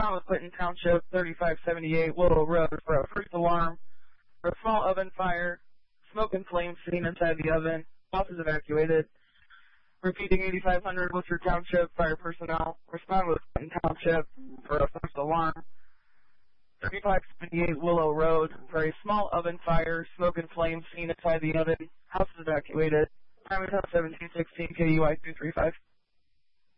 Respond with Clinton Township, 3578 Willow Road for a first alarm for a small oven fire. Smoke and flames seen inside the oven. House is evacuated. Repeating 8500 Worcester Township fire personnel. Respond with Clinton Township for a first alarm. 3578 Willow Road for a small oven fire. Smoke and flames seen inside the oven. House is evacuated. Time is 1716 KUI 235.